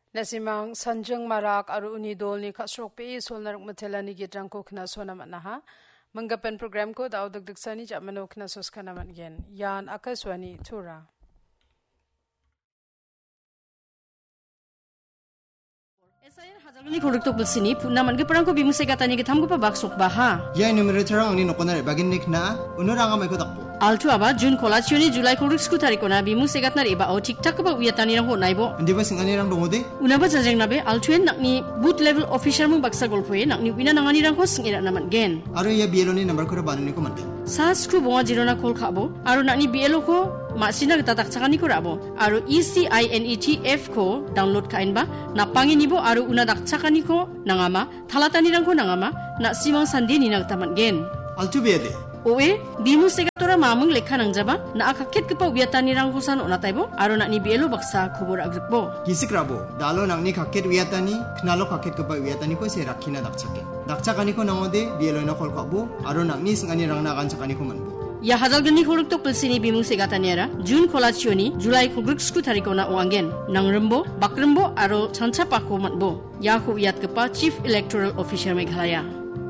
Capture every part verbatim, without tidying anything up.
Nasimang sanjung marak aru unidol ni kasrok pe sol narak matelani gitrang ko kna sona manaha manggapan program ko daw dagdagsani jamano kna sos kana man gen yan akaswani tura Esayan hajaluni koduktok bulsini punna man ge perangko bimuse gatani ge thamgo pa baksok baha ya numerator angni nokona bagin nikna unuranga mai ko takpo altu aba jun kolachuni julai koduk sku tarikona bimuse gatnar eba o tik tak ba uyatani rang ho naibo ndiba singani rang dongode unaba jajeng nabe altuen nakni boot level officer mung baksa golpoe nakni wina nangani rang ko singira naman gen aru ya bieloni number ko banani ko mande sa skru bonga jirona kol khabo aru nakni bielo ko masina gata tak chakani ko rabo aru E C I N E T F ko download kain ba napangi nibo aru una dak chakani ko nangama thalatani rang ko nangama na simang sandi ni nag taman gen altu biede oe bimu segatora mamung lekha nangjaba na akakket kepa wiatani rang hosan onataibo aru nakni bielo baksa khobor agrikbo gisikrabo dalo nangni kakket wiatani knalo kakket kepa wiatani ko se rakhina dak chake dak chakani ko nangode bielo na kol khabo aru nangni singani rang na kan chakani ko manbo ya hajalgani khoruktok pilsini bimung segataniara jun kolachioni julai khogrksku tarikona oangen nangrembo bakrembo aro chanchapako matbo ya khu yat kepa chief electoral officer Meghalaya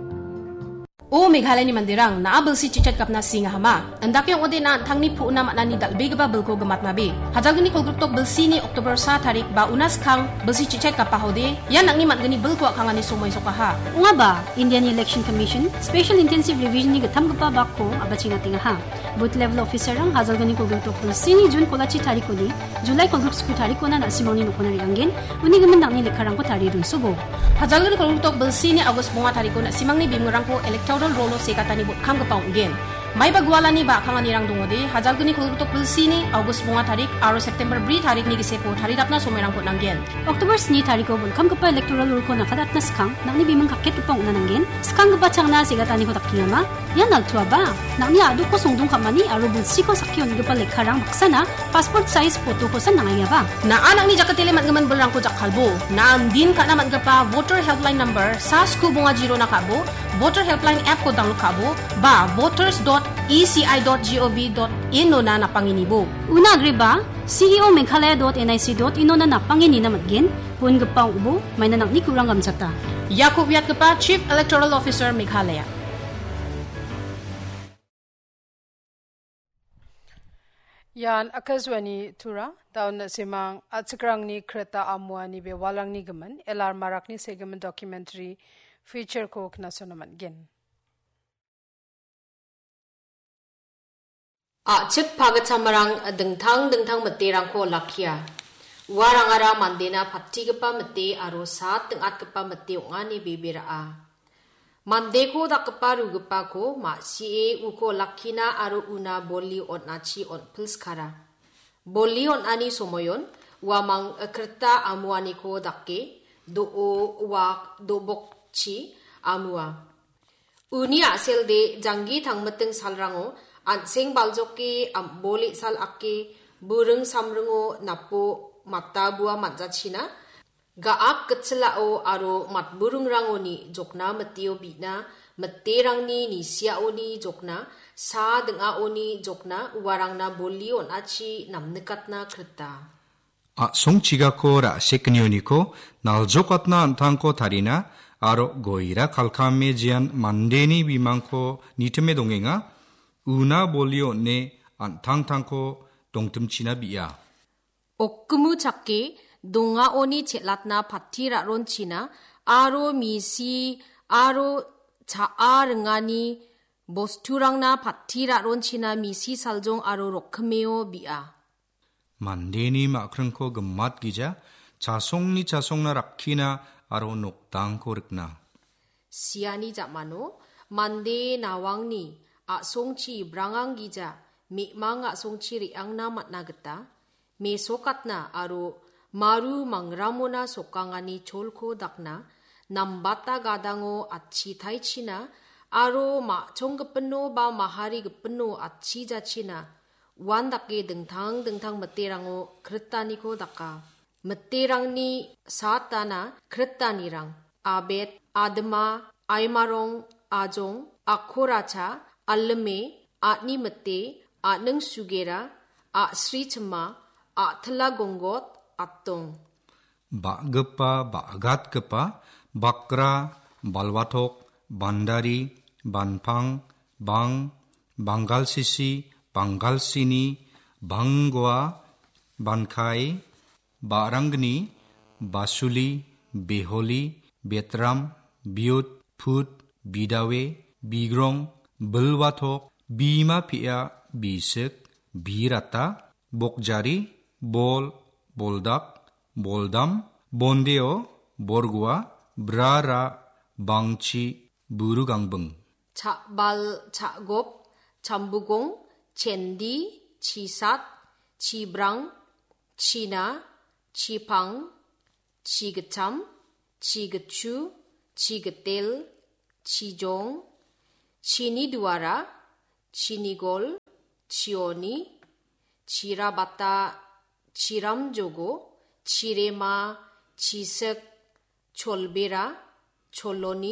O Meghalaya ni mandirang na abel si chichat kapna singa hama andak yung ode na thangni pu na manani dalbe gaba belko gamat mabe hajalgani khoruktok bilsini October sa tarik ba unas khang bilsi chichat kapa hode yan nangni matgani belko khangani somoy sokaha unga ba Indian Election Commission special intensive revision ni gatam gapa bakko abachinga tinga ha both level officer ang hajalgani khoruktok bilsini jun kolachi tarikoni July khoruksko tarikona na simoni nokona rianggen uni gaman nangni lekharang ko tari dun subo hajalgani khoruktok bilsini August bunga tarikona simangni bimurang ko electoral rolo sekatani bot kham gapang gen mai bagwala ni ba khangani rang dungode hajalgani khultok pulsini August bunga tarik aro September bri tarik ni gisepo tharidapna somerang ko nanggen October ni tariko bol kham gapa electoral role ko nakadatna skang nangni bimang kakket upang unananggen skang gapa changna segatani ko takkiyama yan altua ba nangni adu ko sungdung khamani aro bulsi ko sakyon gapa lekharang baksana passport size photo ko san nangaya ba na anang ni jakatele matgaman bolrang ko jakhalbo na andin kana matgapa voter helpline number sa sku bunga zero na kabo voter helpline app ko download kabo ba voters dot e c i dot gov dot in no na napanginibo una agriba C E O Meghalaya dot N I C dot in no na napangini na matgen pun gapang ubo may nanak ni kurang gamsata yakub yat gapa Chief Electoral Officer Meghalaya yan akaswani tura daun simang atsakrang ni kreta amwani be walang ni gaman elar marak ni segment documentary feature ko kna sonaman gen a chit pagachamarang dengthang dengthang materang ko lakhia warang ara mandena phatti gapa mate aro sat tengat gapa mate ongani bebera a mande ko dakpa rugpa ko ma si e uko lakhina aro una bolli on achi on pilskara bolli on ani somoyon wamang krta amwani ko dakke do o wa do bok chi amua uni asel de jangi thangmateng salrango anseng baljoke am boli sal akke burung samrungo napo matta bua manjachina gaak kechelao aro mat burung rangoni jokna metio bina meterangni ni siaoni jokna sa denga oni jokna warangna boli on achi namnekatna krta a songchiga ko ra seknioni ko naljokatna antangko tarina aro goira kalkame jian mandeni bimangko niteme dongenga una bolio ne antangtangko dongtumchina biya okkumu chakke donga oni chelatna pattira ronchina aro misi aro cha arngani bosturangna pattira ronchina misi saljong aro rokhmeo biya mandeni makrangko gemmat gija chasongni chasongna rakhina aro noktangko rikna siani jamano mande nawangni a songchi brangang gija memang a songchi riangna matna geta me sokatna aro maru mangramona sokangani cholko dakna nambata gadango achi thaichina aro ma chonggepeno ba mahari gepeno achi jachina wandake dengthang dengthang meterango krettaniko daka meterangni satana krettanirang abet adma aimarong ajong akhoracha alme atni mete atneng sugera a sri chama a thala gongot atong ba'gepa ba'gatgepa bakra balwathok bandari banpang bang bangalsisi bangalsini bangwa bankai barangni basuli beholi betram biut phut bidawe bigrong belwathok bima pia bisek birata bokjari bol boldak boldam bondeo borgua brara bangchi burugangbeng 차발 차곱 잠부공 첸디 치삿 치브랑 치나 치팡 치그참 치그추 치그텔 치종 치니두아라 치니골 치오니 치라바타 치람조고 치레마 치석 촐베라 촐로니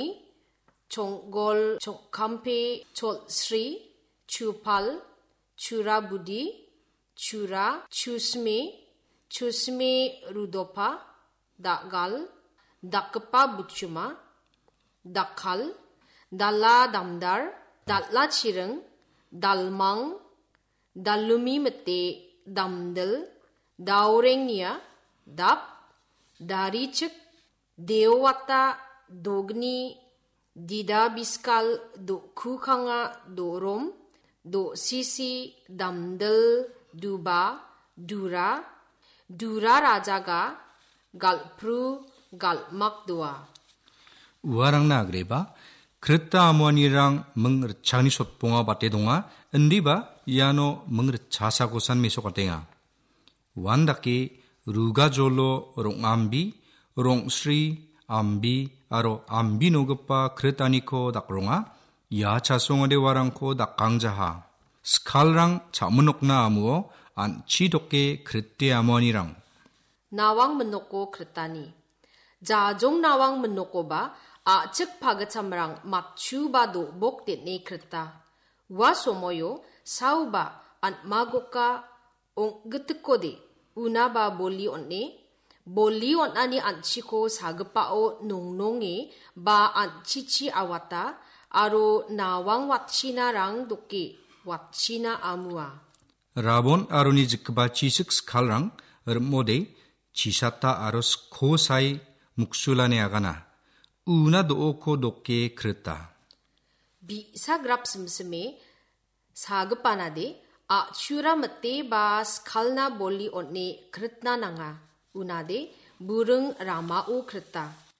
총골 총캄페 촐스리 추팔 추라부디 추라 추스메 추스메 루도파 다갈 다크파 부추마 다칼 달라 담달 달라 치릉 달망 달루미 메테 담들 다오랭니아 답 다리측 데오와타 도그니 디다 비스칼 도 쿠캉아 도롬 도 시시 담들 두바 두라 두라 라자가 갈프루 갈막도아 우아랑 나그레바 그랬다 아모니랑 멍르 차니 솥봉아 바테동아 은디바 야노 멍르 차사고산 메소가땡아 완다키 루가졸로 롱암비 롱스리 암비 아로 암비노급바 그랬다니코 닥롱아 야차송어데 와랑코 닥강자하 스칼랑 차문옥나 아무어 안치독게 그랬대 아모니랑 나왕 문노코 그랬다니 자종 나왕 문노코바 아측 파그참랑 맞추바도 목데네 그랬다 와소모요 사우바 안 마고카 옹그뜨코데 우나바 볼리 온네 볼리 온아니 안치코 사그파오 농농에 바 안치치 아와타 아로 나왕 왓치나랑 도끼 왓치나 아무아 라본 아로니 지크바 치식 스칼랑 르모데 치사타 아로스 코사이 묵술라네 아가나 우나 도오코 도끼 그랬다 비사그랍 슴슴에 사그파나데 아 추라 메테 바 스칼나 볼리 온네 그랬나 나가 우나데 부릉 라마오 크르타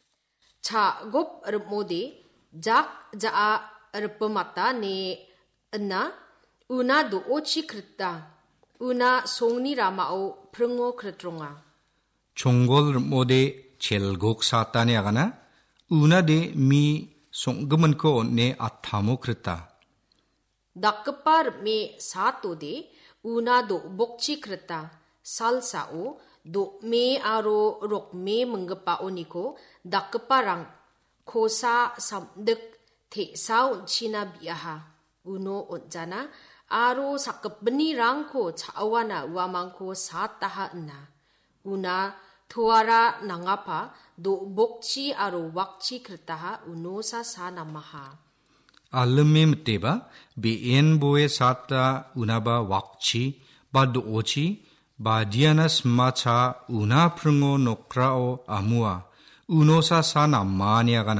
차곱 르모데 작 자아 르프마타 네 은나 우나도 오치 크르타 우나 송니 라마오 프릉오 크르트롱아 종골 르모데 젤곡 사타네 아가나 우나데 미 송금은코 온네 아타모 크르타 다크파 르메 사토데 우나도 복치 크르타 살사오 do me aro rok me menggepa oniko dakkeparang kosa samdek te saun china biaha uno onjana aro sakep beni rangko chawana wamangko sataha na una tuara nangapa do bokchi aro wakchi krtaha uno sa sanamaha alme mteba bien boe sata unaba wakchi bad ochi 바디아나스 마차 우나 프릉오 노크라오 아무아 우노사 사나 마니아가나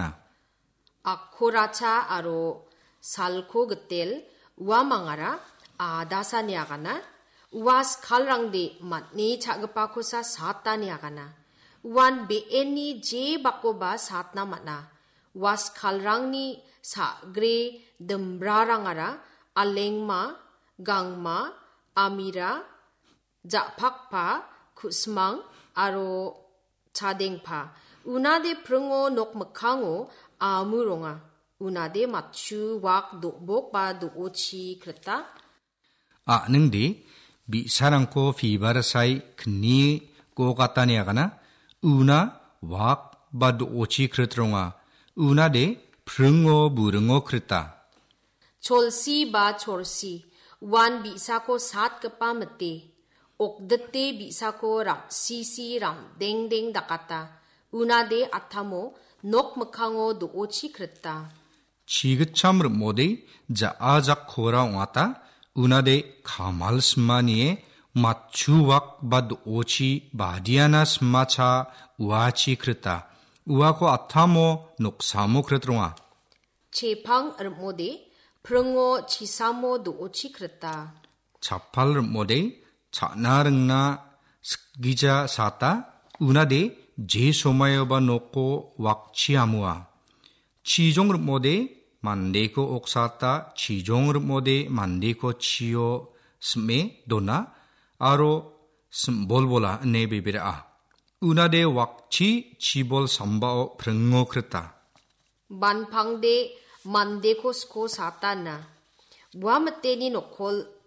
아코라차 아로 살코 그텔 우아망아라 아다사니아가나 우아스 칼랑데 matni 차그파코사 사타니아가나 우안 베에니 제 바코바 사트나 마나 와스 칼랑니 사그레 덤브라랑아라 알랭마 강마 아미라 자팍파 쿠스망 아로 차댕파 우나데 프릉오 녹먹캉오 아무롱아 우나데 맞추 왁 도복바 도오치 그랬다 아능디 비사랑코 피바르사이 크니 고가타니아가나 우나 왁 바도오치 그랬롱아 우나데 프릉오 부릉오 그랬다 촐시 바 촐시 완 비사코 삿 그빠메테 옥드때 비사코랑 시시랑 댕댕 다까다 우나데 아타모 녹먹항오 도오치 그랬다. 지그참르 모데 자아작 코라 와타 우나데 카말 스마니에 마추왁 바드 오치 바디아나 스마차 우아치 그랬다. 우아코 아타모 녹사모 그랬더라. 제팡 모데 프랑오 치사모 도오치 그랬다. 자팔 모데 차나릉나 스기자 사타 우나데 제소마여바 놓고 왁치아무아 치종르 모데 만데코 옥사타 치종르 모데 만데코 치오 스메 도나 아로 스볼볼라 네비비라 우나데 왁치 치볼 삼바오 프릉오 크르타 만팡데 만데코 스코 사타나 와마테니 노콜